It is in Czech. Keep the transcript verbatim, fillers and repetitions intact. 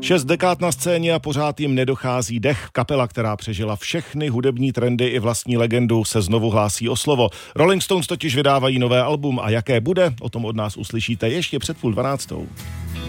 Šest dekád na scéně a pořád jim nedochází dech. Kapela, která přežila všechny hudební trendy i vlastní legendu, se znovu hlásí o slovo. Rolling Stones totiž vydávají nové album a jaké bude, o tom od nás uslyšíte ještě před půl dvanáctou.